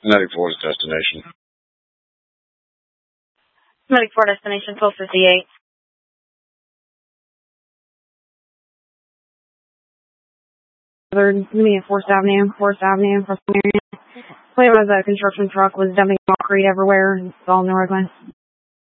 94 is destination. 94 destination 1258. Meeting at 4th Avenue, Preston area. Plate was a construction truck was dumping concrete everywhere. It's all in the roadway.